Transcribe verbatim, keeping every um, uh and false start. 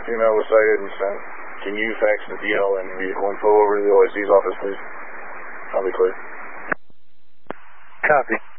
Female was sighted and sent. Can you fax the D L and vehicle info over to the O I C's office, please? I'll be clear. Copy.